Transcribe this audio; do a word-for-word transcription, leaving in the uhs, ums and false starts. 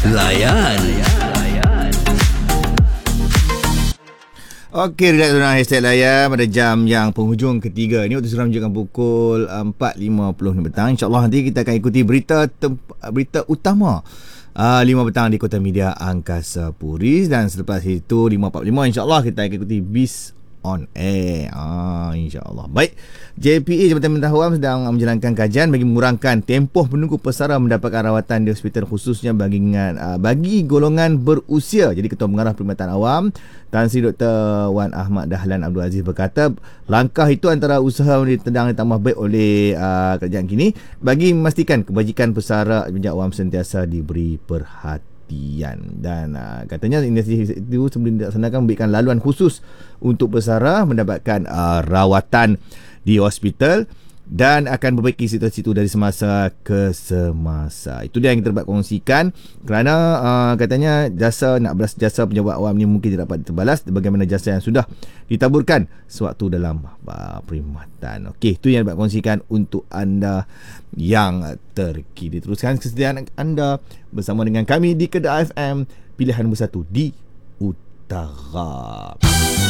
Layan. Okey, relax dengan hashtag Layan pada jam yang penghujung ketiga. Ini waktu sudah menunjukkan pukul empat lima puluh petang. InsyaAllah nanti kita akan ikuti berita temp- berita utama uh, lima petang di Kota Media Angkasa Puri. Dan selepas itu lima empat puluh lima insyaAllah kita akan ikuti Bis on Air. Ah, InsyaAllah. Baik, J P A Jabatan Pemerintah Awam sedang menjalankan kajian bagi mengurangkan tempoh menunggu pesara mendapatkan rawatan di hospital, khususnya bagi uh, bagi golongan berusia. Jadi Ketua Pengarah Perkhidmatan Awam Tan Sri Doktor Wan Ahmad Dahlan Abdul Aziz berkata, langkah itu antara usaha yang sedang ditambah baik oleh uh, kerajaan kini bagi memastikan kebajikan pesara pijak awam sentiasa diberi perhatian. Dan uh, katanya inisiatif itu sebelum dilaksanakan memberikan laluan khusus untuk pesara mendapatkan uh, rawatan di hospital dan akan perbaiki situasi itu dari semasa ke semasa. Itu dia yang kita dapat kongsikan, kerana uh, katanya jasa nak beras jasa pejabat awam ni mungkin tidak dapat terbalas bagaimana jasa yang sudah ditaburkan sewaktu dalam uh, perkhidmatan. Okey, itu yang dapat kongsikan untuk anda yang terkini. Teruskan kesediaan anda bersama dengan kami di Kedah F M, pilihan bersatu di Utara.